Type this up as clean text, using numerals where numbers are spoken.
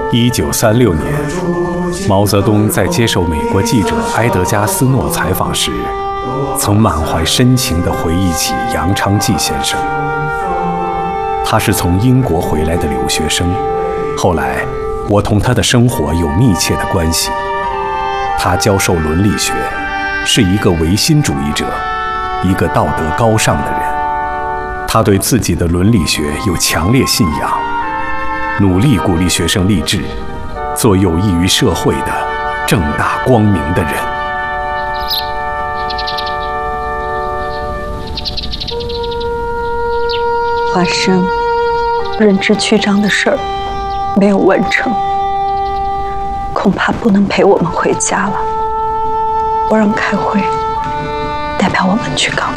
1936年，毛泽东在接受美国记者埃德加·斯诺采访时，曾满怀深情地回忆起杨昌济先生。他是从英国回来的留学生，后来我同他的生活有密切的关系。他教授伦理学，是一个唯心主义者，一个道德高尚的人。他对自己的伦理学有强烈信仰，努力鼓励学生立志，做有益于社会的正大光明的人。 华生，认知曲张的事儿没有完成，恐怕不能陪我们回家了。我让开会代表我们去搞个